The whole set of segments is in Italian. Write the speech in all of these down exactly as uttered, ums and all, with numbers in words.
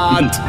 cut.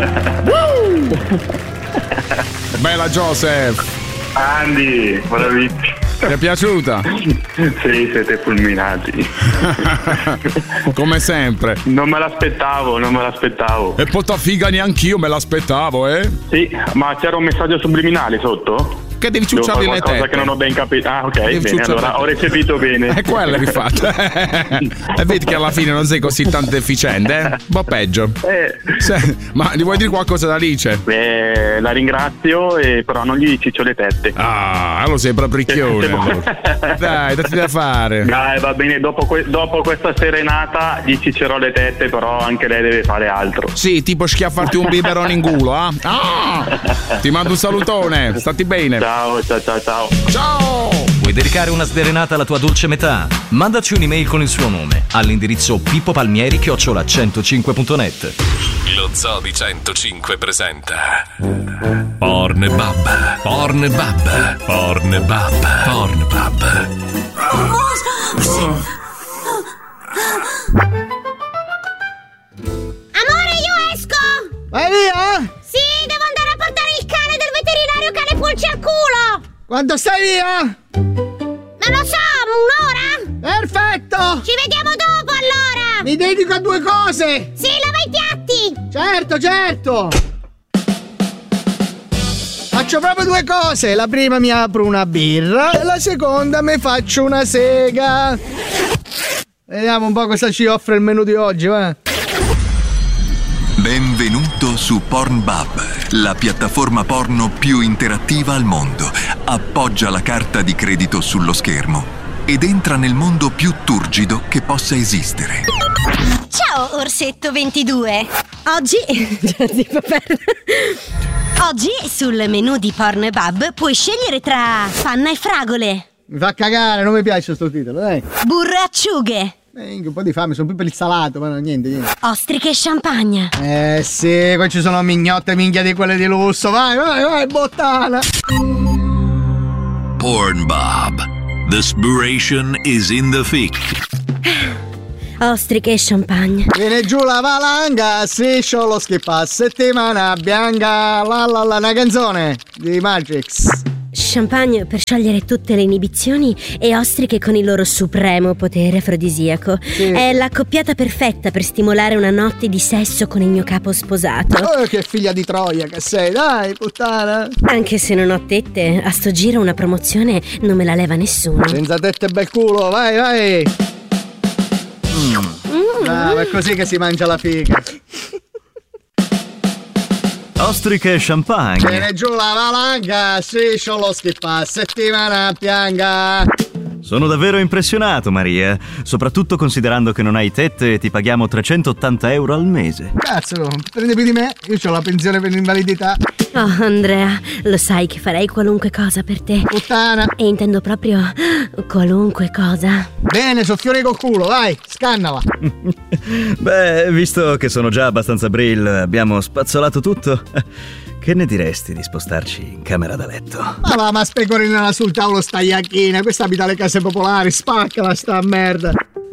Bella Joseph. Andy, bravissimo. Ti è piaciuta? Sì, siete fulminati. Come sempre. Non me l'aspettavo, non me l'aspettavo. E poi figa neanch'io me l'aspettavo, eh? Sì, ma c'era un messaggio subliminale sotto? Che devi ciucciarli le tette. Cosa che non ho ben capito. Ah, ok, devi bene, allora ho recepito bene. È quella rifatta. E vedi che alla fine non sei così tanto efficiente, eh? Un po' peggio. Eh. Se, ma gli vuoi dire qualcosa ad Alice? Eh, la ringrazio, e però non gli ciccio le tette. Ah, lo sei proprio ricchione. Dai, datti da fare. Dai, va bene, dopo, que- dopo questa serenata gli ciccerò le tette, però anche lei deve fare altro. Sì, tipo schiaffarti un biberone in culo, eh? Ah! Ti mando un salutone, stati bene. Ciao, ciao, ciao, ciao. Ciao! Vuoi dedicare una sderenata alla tua dolce metà? Mandaci un'email con il suo nome all'indirizzo pippopalmieri chiocciola centocinque punto net. Lo Zoo di centocinque presenta Pornbub, Pornbub, Pornbub, Pornbub. Amore, io esco! Vai via? Sì, devo andare a portare il cane del veterinario cane pulci al culo! Quando stai via? Ma lo so, un'ora? Perfetto! Ci vediamo dopo allora! Mi dedico a due cose! Sì, lava i piatti! Certo, certo! Faccio proprio due cose. La prima mi apro una birra e la seconda mi faccio una sega. Vediamo un po' cosa ci offre il menù di oggi, va? Benvenuto su Pornbub, la piattaforma porno più interattiva al mondo. Appoggia la carta di credito sullo schermo ed entra nel mondo più turgido che possa esistere. Ciao, Orsetto ventidue! Oggi... Oggi sul menù di Pornbub puoi scegliere tra panna e fragole, Mi fa cagare, non mi piace sto titolo, dai. burro e acciughe, Eh, un po' di fame, sono più per il salato, ma no, niente, niente. ostriche e champagne. Eh sì, qua ci sono mignotte minchia di quelle di lusso. Vai, vai, vai, bottana. Pornbub. The spiration is in the thick. Ostriche e champagne. Viene giù la valanga, striscio lo schippa, settimana bianca, la la la, una canzone di Matrix. Champagne per sciogliere tutte le inibizioni e ostriche con il loro supremo potere afrodisiaco. Sì. È l'accoppiata perfetta per stimolare una notte di sesso con il mio capo sposato. Oh, che figlia di Troia che sei, dai, puttana. Anche se non ho tette, a sto giro una promozione non me la leva nessuno. Senza tette e bel culo, vai, vai. Mm. Ah, è così che si mangia la figa. Ostriche e champagne. Viene giù la valanga, striscio lo schippa, settimana bianca. Sono davvero impressionato, Maria, soprattutto considerando che non hai tette e ti paghiamo trecentottanta euro al mese. Cazzo, prende più di me? Io ho la pensione per l'invalidità. Oh, Andrea, lo sai che farei qualunque cosa per te. Puttana. E intendo proprio qualunque cosa. Bene, soffione col culo, vai, scannala. Beh, visto che sono già abbastanza brill, abbiamo spazzolato tutto. Che ne diresti di spostarci in camera da letto? Ma va, ma specorinala sul tavolo sta iacchina, questa abita le case popolari, spaccala sta merda.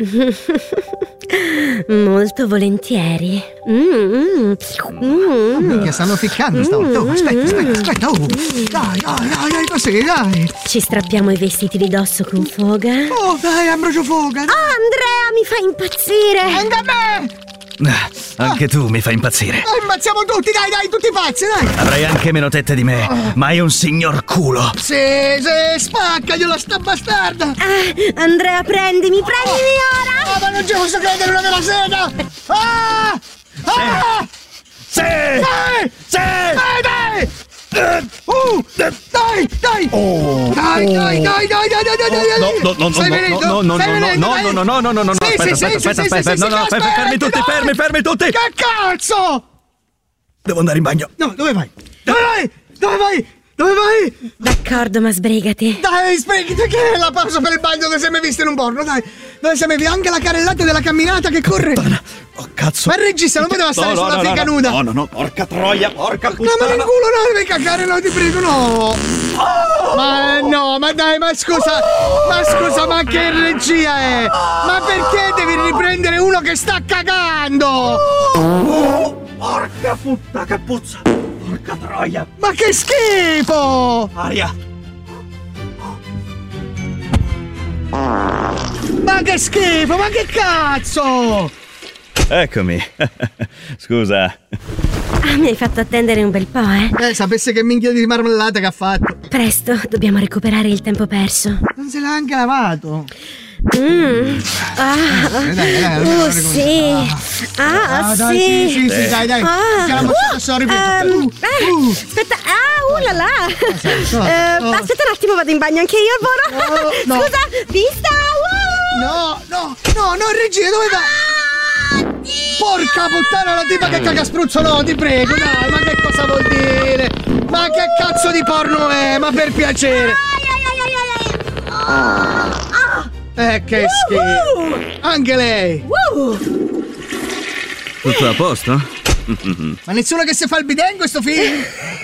Molto volentieri. Mm, mm, mm. Che stanno ficcando stavolta. Oh, aspetta, aspetta, aspetta. Oh. Dai, dai, dai, dai, così, dai. Ci strappiamo i vestiti di dosso con foga. Oh, dai, Ambrogio Foga. Oh, Andrea, mi fa impazzire. Anche a me. Ah, anche tu mi fai impazzire. Dai, impazziamo tutti, dai, dai, tutti pazzi, dai. Avrai anche meno tette di me, ma hai un signor culo. Sì, sì, spaccagliela sta bastarda. Ah, Andrea, prendimi, prendimi ora. Ah, ma non ci posso credere, una della sera. Ah! Ah! Sì! Dai! Sì! Dai, dai! Uh, dai, dai! Oh, dai, dai, dai, dai, dai, dai, dai, dai! No, no, no, Stai no, venendo? no, no, Stai no, venendo, no, dai? no, no, no, no, no, no, Sì, aspetta, sì, aspetta, sì, aspetta, sì, aspetta, sì, no, sì, no, sì, fermi, fermi tutti, aspetta, fermi, fermi tutti! Che cazzo? Devo andare in bagno. No, dove vai? Dove vai? Dove vai? Dove vai? D'accordo, ma sbrigati. Dai, sbrigati, che è la pausa per il bagno dove sei mai visto in un porno, dai! Dove sei mai visto anche la carrellata della camminata che corre? Oh, cazzo! Ma il regista non poteva stare No, no, sulla no, figa no, nuda! No, no, no, porca troia, porca No, puttana! ma nel culo no, devi cagare, no, ti prego, no! Oh! Ma no, ma dai, ma scusa, ma scusa, ma che regia è? Ma perché devi riprendere uno che sta cagando? Oh, porca Porca puttana, che puzza! Porca troia! Ma che schifo! Aria! Ma che schifo, ma che cazzo! Eccomi. Scusa. Ah, mi hai fatto attendere un bel po', eh? Eh, sapesse che minchia di marmellata che ha fatto. Presto, dobbiamo recuperare il tempo perso. Non se l'ha anche lavato. Mmm. Ah, dai, dai, dai, uh, dai, sì. Ah, Ah, dai, sì. sì, sì, sì, dai, dai. Ah, Che la mozzata sto ripeto. ehm, Uh, eh, uh. Aspetta, ah, uh là là. Cosa? Eh, Oh. Aspetta un attimo, vado in bagno anche io, Alvoro. Oh, no. Scusa, vista. Uh. No, no, no, no, regia, dove va? Porca puttana, la tipa che caga spruzzo, no, ti prego, dai, ma che cosa vuol dire? Ma che cazzo di porno è? Ma per piacere. Eh, che schifo. Anche lei. Tutto a posto? Ma nessuno che si fa il bidet in questo film?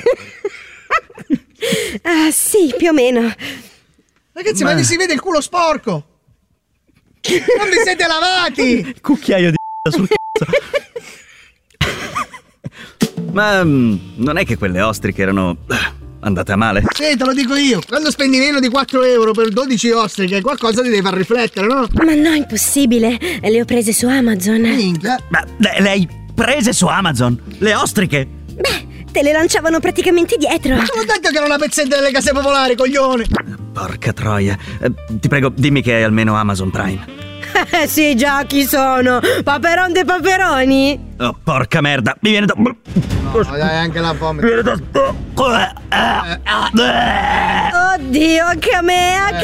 Ah, sì, più o meno. Ragazzi, ma, ma vi si vede il culo sporco. Non vi siete lavati. Cucchiaio di sul cazzo. Ma mm, non è che quelle ostriche erano andate a male? Sì, te lo dico io. Quando spendi meno di quattro euro per dodici ostriche, qualcosa ti deve far riflettere, no? Ma no, impossibile. Le ho prese su Amazon. Minchia. Ma le, le hai prese su Amazon? Le ostriche? Beh, te le lanciavano praticamente dietro. Ma te l'ho detto che era una pezzetta delle case popolari, coglione. Porca troia. Eh, ti prego, dimmi che hai almeno Amazon Prime. Eh sì, già, chi sono? Paperon dei paperoni? Oh, porca merda, mi viene da... No, dai, anche la vomito. Mi viene da... Oddio, anche a me, anche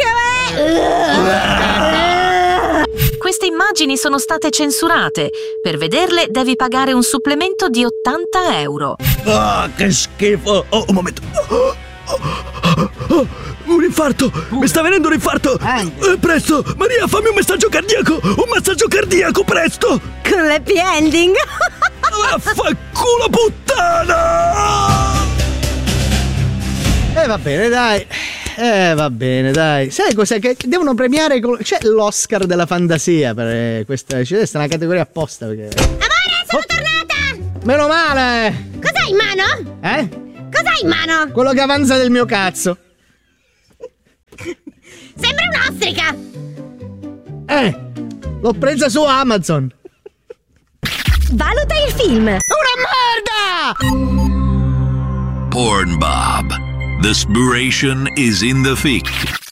a me. Queste immagini sono state censurate. Per vederle devi pagare un supplemento di ottanta euro. Ah, che schifo. Oh, un momento. Oh, oh, oh, oh. Un infarto! Uh. Mi sta venendo un infarto! Eh, presto! Maria, fammi un massaggio cardiaco! Un massaggio cardiaco, presto! Con l'happy ending! Vaffanculo puttana! Eh, va bene, dai. Eh, va bene, dai. Sai cos'è? Che devono premiare... Col... C'è l'Oscar della fantasia per questa... C'è una categoria apposta perché... Amore, sono oh. tornata! Meno male! Cos'hai in mano? Eh? Cos'hai in mano? Quello che avanza del mio cazzo. Sembra un'ostrica! Eh, l'ho presa su Amazon. Valuta il film! Una merda! Pornbob. The spiration is in the fic.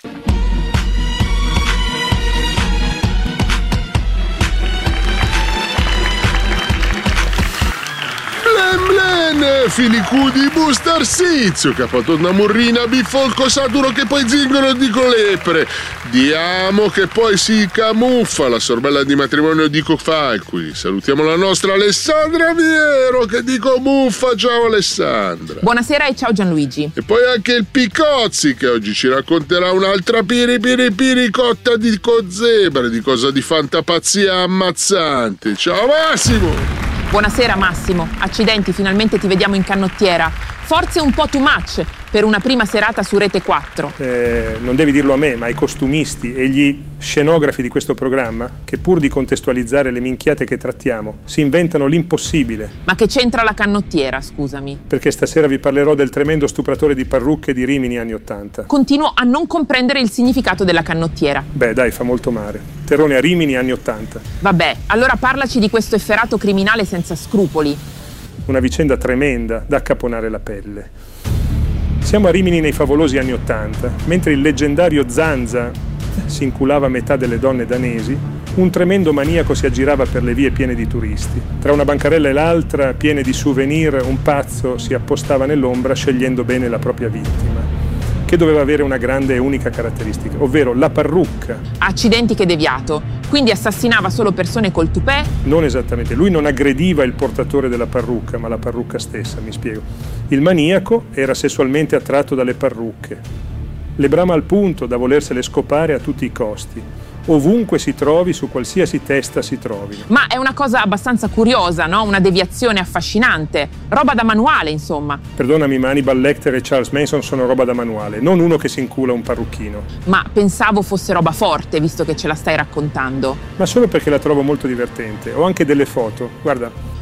Filicudi Bustar Sizio, che ha fatto una murrina bifolco saturo che poi zingono di colepre. Diamo che poi si camuffa la sorbella di matrimonio di Cofalqui. Salutiamo la nostra Alessandra Viero che dico muffa. Ciao Alessandra. Buonasera e ciao Gianluigi. E poi anche il Picozzi che oggi ci racconterà un'altra piri piri piri cotta di cozebre, di cosa di fantapazzia ammazzante. Ciao Massimo. Buonasera Massimo, accidenti, finalmente ti vediamo in canottiera. Forse un po' too much per una prima serata su Rete quattro. Eh, non devi dirlo a me, ma ai costumisti e gli scenografi di questo programma, che pur di contestualizzare le minchiate che trattiamo, si inventano l'impossibile. Ma che c'entra la canottiera, scusami? Perché stasera vi parlerò del tremendo stupratore di parrucche di Rimini anni Ottanta. Continuo a non comprendere il significato della canottiera. Beh, dai, fa molto male. Terrone a Rimini anni Ottanta. Vabbè, allora parlaci di questo efferato criminale senza scrupoli. Una vicenda tremenda da accaponare la pelle. Siamo a Rimini nei favolosi anni Ottanta, mentre il leggendario Zanza si inculava metà delle donne danesi, un tremendo maniaco si aggirava per le vie piene di turisti. Tra una bancarella e l'altra, piene di souvenir, un pazzo si appostava nell'ombra scegliendo bene la propria vittima, che doveva avere una grande e unica caratteristica, ovvero la parrucca. Accidenti, che deviato. Quindi assassinava solo persone col tupè? Non esattamente, lui non aggrediva il portatore della parrucca, ma la parrucca stessa, mi spiego. Il maniaco era sessualmente attratto dalle parrucche. Le brama al punto da volersele scopare a tutti i costi, ovunque si trovi, su qualsiasi testa si trovi. Ma è una cosa abbastanza curiosa, no? Una deviazione affascinante. Roba da manuale, insomma. Perdonami, ma Hannibal Lecter e Charles Manson sono roba da manuale, non uno che si incula un parrucchino. Ma pensavo fosse roba forte, visto che ce la stai raccontando. Ma solo perché la trovo molto divertente. Ho anche delle foto. Guarda,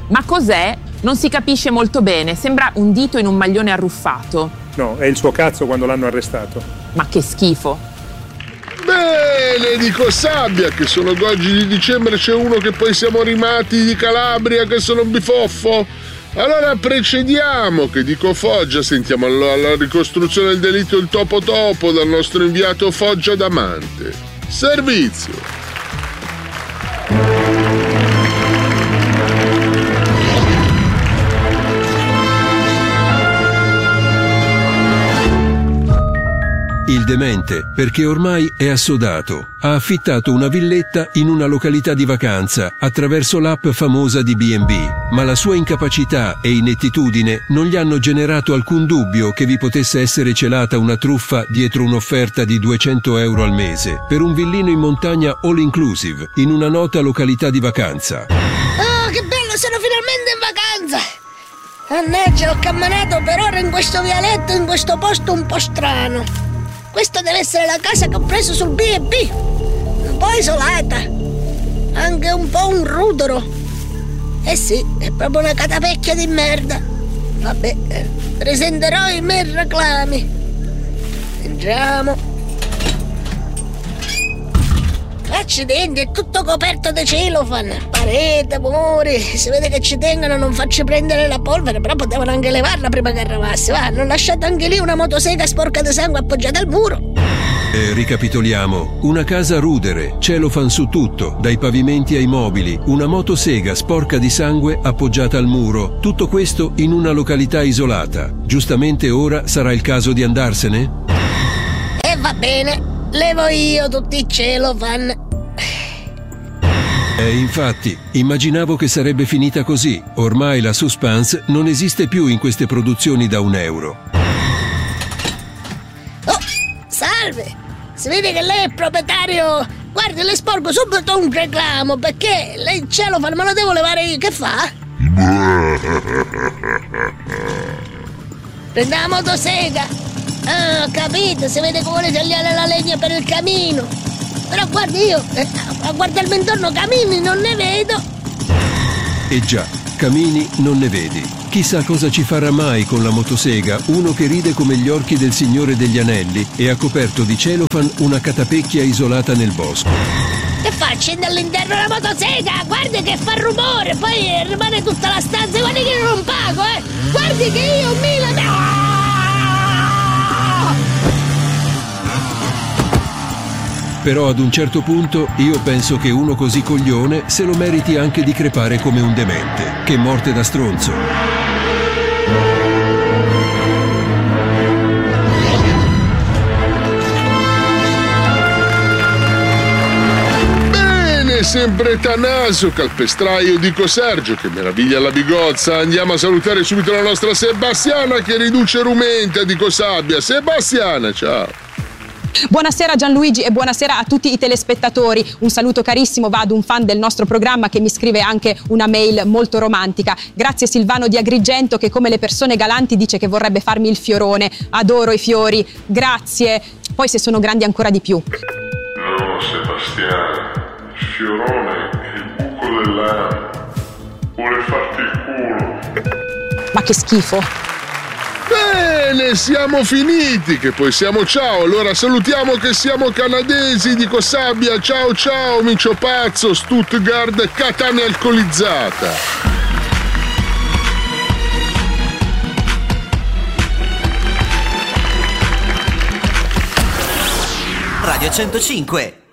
Ma cos'è? Non si capisce molto bene, sembra un dito in un maglione arruffato. No, è il suo cazzo quando l'hanno arrestato. Ma che schifo. Bene, dico Sabbia, che sono oggi di dicembre, c'è uno che poi siamo rimati di Calabria, che sono bifoffo. Allora precediamo, che dico Foggia, sentiamo alla, alla ricostruzione del delitto il topo topo dal nostro inviato Foggia Damante. Servizio. Il demente, perché ormai è assodato, ha affittato una villetta in una località di vacanza attraverso l'app famosa di B and B, ma la sua incapacità e inettitudine non gli hanno generato alcun dubbio che vi potesse essere celata una truffa dietro un'offerta di duecento euro al mese per un villino in montagna all inclusive in una nota località di vacanza. Oh, che bello, sono finalmente in vacanza! Mannaggia, ho camminato per ora in questo vialetto, in questo posto un po' strano. Questa deve essere la casa che ho preso sul B and B. Un po' isolata. Anche un po' un rudero. Eh sì, è proprio una catapecchia di merda. Vabbè, eh, presenterò i miei reclami. Entriamo. Accidenti, è tutto coperto di celofan. Parete, muri. Si vede che ci tengono a non farci prendere la polvere, però potevano anche levarla prima che arrivasse. Va, hanno lasciato anche lì una motosega sporca di sangue appoggiata al muro. E ricapitoliamo, una casa rudere, celofan su tutto, dai pavimenti ai mobili, una motosega sporca di sangue appoggiata al muro, tutto questo in una località isolata. Giustamente ora sarà il caso di andarsene? E va bene, levo io tutti i celofan. E infatti, immaginavo che sarebbe finita così. Ormai la suspense non esiste più in queste produzioni da un euro. Oh, salve! Si vede che lei è proprietario. Guardi, le sporgo subito un reclamo, perché lei il celofan me lo devo levare io. Che fa? Prenda la motosega. Ah, ho capito, si vede che vuole tagliare la legna per il camino. Però guardi, io eh, a guardarmi intorno camini non ne vedo. E già, camini non ne vedi. Chissà cosa ci farà mai con la motosega uno che ride come gli orchi del Signore degli Anelli e ha coperto di celofan una catapecchia isolata nel bosco. Che fa? Accende all'interno la motosega, guardi che fa rumore, poi rimane tutta la stanza, guardi che io non pago, eh! Guardi che io mi la... Però ad un certo punto io penso che uno così coglione se lo meriti anche di crepare come un demente. Che morte da stronzo. Bene, sempre Tanaso, calpestraio, dico Sergio, che meraviglia la bigozza. Andiamo a salutare subito la nostra Sebastiana che riduce rumenta, dico Sabbia. Sebastiana, ciao. Buonasera Gianluigi e buonasera a tutti i telespettatori. Un saluto carissimo va ad un fan del nostro programma che mi scrive anche una mail molto romantica. Grazie Silvano di Agrigento che come le persone galanti dice che vorrebbe farmi il fiorone. Adoro i fiori, grazie. Poi se sono grandi ancora di più. No Sebastiano, il fiorone è il buco dell'anno. Vuole farti il culo. Ma che schifo. Bene, siamo finiti, che poi siamo ciao. Allora salutiamo che siamo canadesi, dico Sabbia, ciao ciao, micio pazzo, Stuttgart, Catania alcolizzata. Radio centocinque